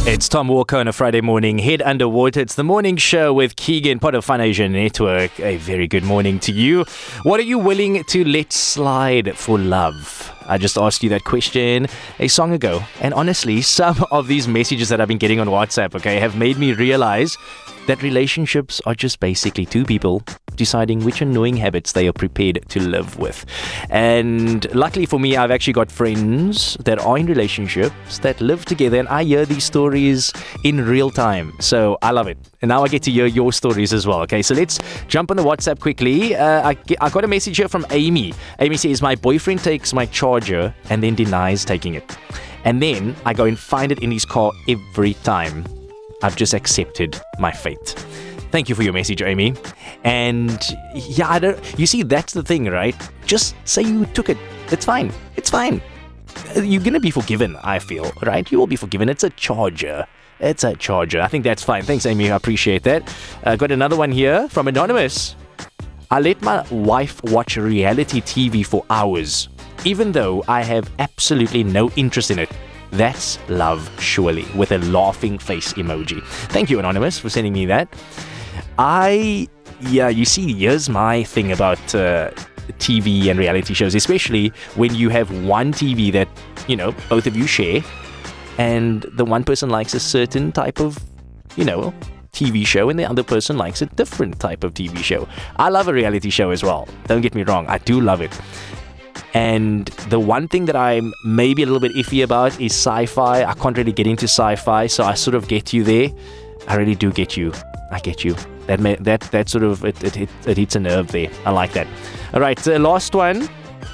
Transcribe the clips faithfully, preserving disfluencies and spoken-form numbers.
It's Tom Walker on a Friday morning, head underwater. It's the morning show with Keegan, part of Fun Asia Network. A very good morning to you. What are you willing to let slide for love? I just asked you that question a song ago. And honestly, some of these messages that I've been getting on WhatsApp, okay, have made me realize that relationships are just basically two people deciding which annoying habits they are prepared to live with. And luckily for me, I've actually got friends that are in relationships that live together, and I hear these stories in real time. So I love it. And now I get to hear your stories as well. Okay, so let's jump on the WhatsApp quickly. Uh, I, I got a message here from Amy. Amy says, my boyfriend takes my charger and then denies taking it. And then I go and find it in his car every time. I've just accepted my fate. Thank you for your message, Amy. And yeah, I don't, you see, that's the thing, right? Just say you took it. It's fine. It's fine. You're going to be forgiven, I feel, right? You will be forgiven. It's a charger. It's a charger. I think that's fine. Thanks, Amy. I appreciate that. Uh, got another one here from Anonymous. I let my wife watch reality T V for hours, even though I have absolutely no interest in it. That's love, surely, with a laughing face emoji. Thank you, Anonymous, for sending me that. I, yeah, you see, here's my thing about uh, T V and reality shows, especially when you have one T V that, you know, both of you share, and the one person likes a certain type of, you know, T V show, and the other person likes a different type of T V show. I love a reality show as well. Don't get me wrong. I do love it. And the one thing that I'm maybe a little bit iffy about is sci-fi. I can't really get into sci-fi, so I sort of get you there. I really do get you. I get you. That may, that that sort of, it, it, it, it hits a nerve there. I like that. All right, the last one.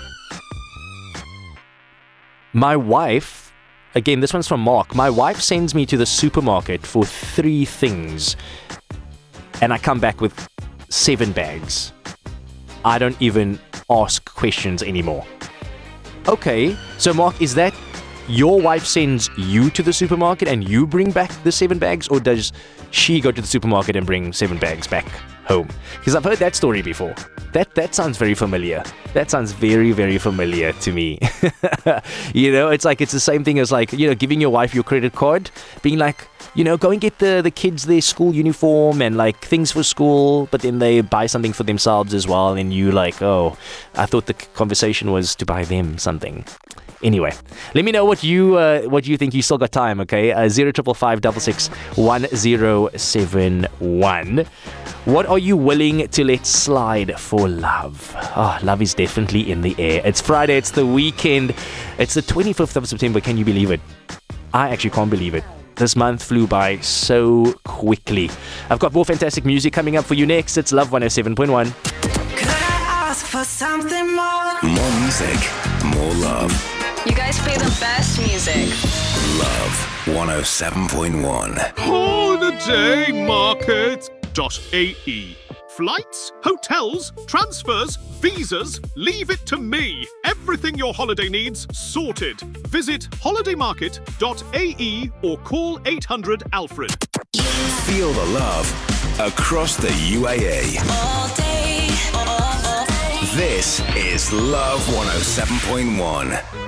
My wife, again, this one's from Mark. My wife sends me to the supermarket for three things, and I come back with seven bags. I don't even ask questions anymore. Okay, so Mark, is that your wife sends you to the supermarket and you bring back the seven bags, or does she go to the supermarket and bring seven bags back home? Because I've heard that story before. That that sounds very familiar. That sounds very, very familiar to me. You know, it's like, it's the same thing as like, you know, giving your wife your credit card, being like, you know, go and get the, the kids their school uniform and like things for school, but then they buy something for themselves as well, and you like, oh, I thought the conversation was to buy them something. Anyway, let me know what you uh, what you think. You still got time, okay? Uh, zero triple five double six one zero seven one. What are you willing to let slide for love? Oh, love is definitely in the air. It's Friday. It's the weekend. It's the twenty-fifth of September. Can you believe it? I actually can't believe it. This month flew by so quickly. I've got more fantastic music coming up for you next. It's Love one oh seven point one. Could I ask for something more? More music, more love. You guys play the best music. Love one oh seven point one. Holiday Market dot A E. Flights, hotels, transfers, visas, leave it to me. Everything your holiday needs, sorted. Visit holiday market dot A E or call eight hundred Alfred. Feel the love across the U A E. All day, all day. This is Love one oh seven point one.